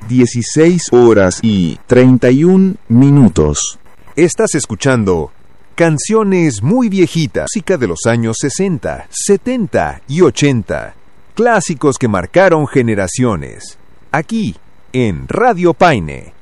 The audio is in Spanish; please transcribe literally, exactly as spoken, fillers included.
dieciséis horas y treinta y un minutos. Estás escuchando canciones muy viejitas, música de los años sesenta, setenta y ochenta. Clásicos que marcaron generaciones. Aquí, en Radio Paine.